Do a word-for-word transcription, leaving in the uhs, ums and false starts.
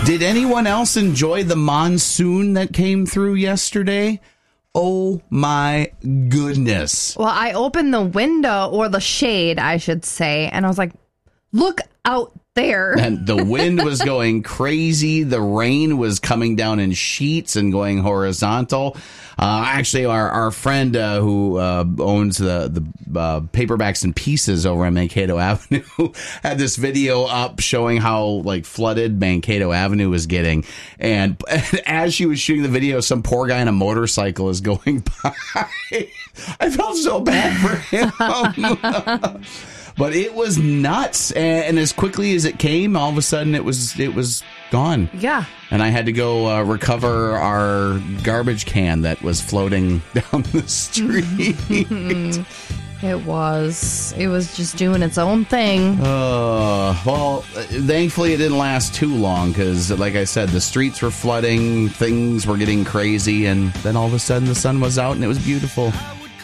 Did anyone else enjoy the monsoon that came through yesterday? Oh my goodness. Well, I opened the window, or the shade, I should say, and I was like, look out there. And the wind was going crazy. The rain was coming down in sheets and going horizontal. Uh, actually, our, our friend uh, who uh, owns the, the uh, Paperbacks and Pieces over on Mankato Avenue had this video up showing how like flooded Mankato Avenue was getting. And as she was shooting the video, some poor guy on a motorcycle is going by. I felt so bad for him. But it was nuts, and as quickly as it came, all of a sudden it was it was gone. Yeah. And I had to go uh, recover our garbage can that was floating down the street. It was. It was just doing its own thing. Uh, well, thankfully it didn't last too long because, like I said, the streets were flooding, things were getting crazy, and then all of a sudden the sun was out and it was beautiful.